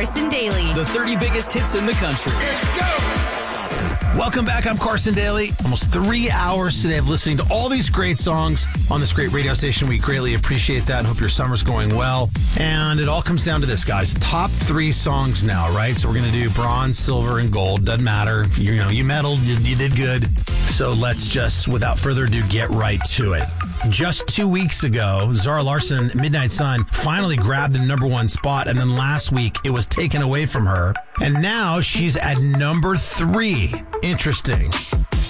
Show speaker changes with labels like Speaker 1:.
Speaker 1: Carson Daly.
Speaker 2: The 30 biggest hits in the country.
Speaker 3: Let's go!
Speaker 4: Welcome back. I'm Carson Daly. Almost 3 hours today of listening to all these great songs on this great radio station. We greatly appreciate that and hope your summer's going well. And it all comes down to this, guys. Top 3 songs now, right? So we're going to do bronze, silver, and gold. Doesn't matter. You medaled. You did good. So let's just, without further ado, get right to it. Just 2 weeks ago, Zara Larsson, Midnight Sun, finally grabbed the number 1 spot, and then last week it was taken away from her. And now she's at number 3. Interesting.